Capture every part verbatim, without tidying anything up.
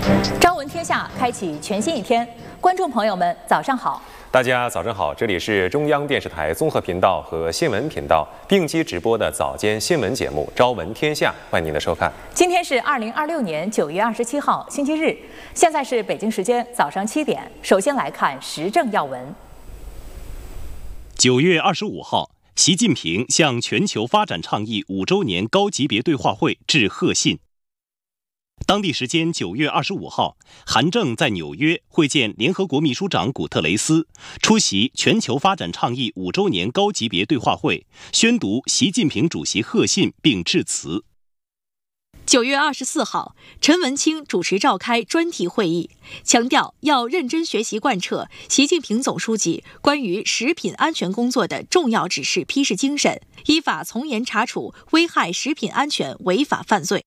朝闻天下，开启全新一天。观众朋友们，早上好！ 大家早上好，这里是中央电视台综合频道和新闻频道并机直播的早间新闻节目《朝闻天下》，欢迎您的收看。 今天是二零二六年九月二十七号，星期日，现在是北京时间早上七点。首先来看时政要闻。 九月二十五号，习近平向全球发展倡议五周年高级别对话会致贺信。当地时间九月二十五号，韩正在纽约会见联合国秘书长古特雷斯，出席全球发展倡议五周年高级别对话会，宣读习近平主席贺信并致辞。 九月二十四号，陈文清主持召开专题会议，强调要认真学习贯彻习近平总书记关于食品安全工作的重要指示批示精神，依法从严查处危害食品安全违法犯罪。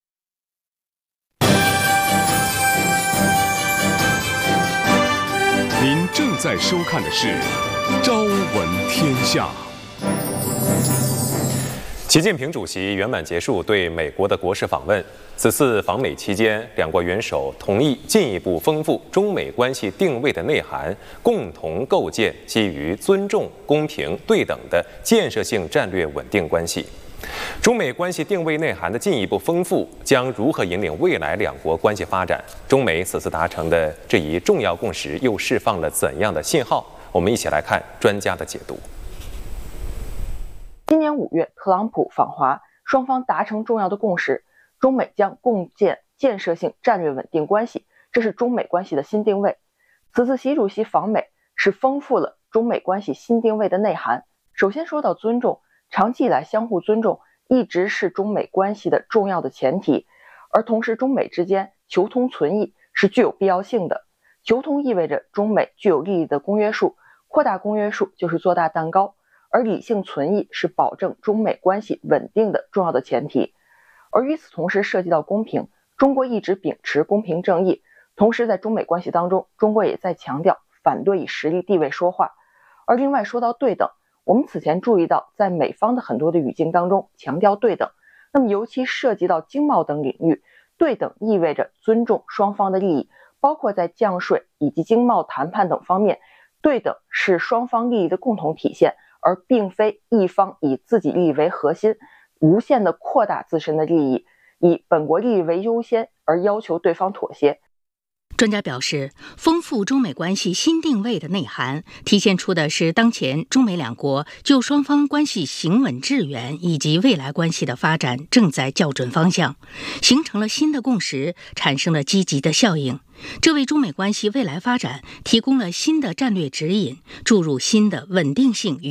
您正在收看的是《朝闻天下》。 习近平主席圆满结束对美国的国事访问。此次访美期间，两国元首同意进一步丰富中美关系定位的内涵，共同构建基于尊重、公平、对等的建设性战略稳定关系。中美关系定位内涵的进一步丰富，将如何引领未来两国关系发展？中美此次达成的这一重要共识，又释放了怎样的信号？我们一起来看专家的解读。 今年五月，特朗普访华，双方达成重要的共识，中美将共建建设性战略稳定关系，这是中美关系的新定位。此次习主席访美是丰富了中美关系新定位的内涵。首先说到尊重，长期以来相互尊重一直是中美关系的重要的前提，而同时中美之间求同存异是具有必要性的。求同意味着中美具有利益的公约数，扩大公约数就是做大蛋糕，而理性存异是保证中美关系稳定的重要的前提。而与此同时涉及到公平，中国一直秉持公平正义，同时在中美关系当中，中国也在强调反对以实力地位说话。而另外说到对等，我们此前注意到在美方的很多的语境当中强调对等，那么尤其涉及到经贸等领域，对等意味着尊重双方的利益，包括在降税以及经贸谈判等方面，对等是双方利益的共同体现，而并非一方以自己利益为核心，无限的扩大自身的利益，以本国利益为优先而要求对方妥协。 专家表示，丰富中美关系新定位的内涵，体现出的是当前中美两国就双方关系行稳致远以及未来关系的发展正在校准方向，形成了新的共识，产生了积极的效应。这为中美关系未来发展提供了新的战略指引，注入新的稳定性与